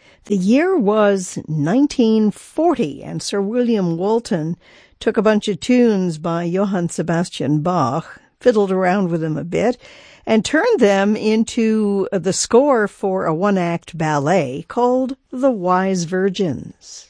The year was 1940, and Sir William Walton took a bunch of tunes by Johann Sebastian Bach, fiddled around with them a bit, and turned them into the score for a one-act ballet called The Wise Virgins.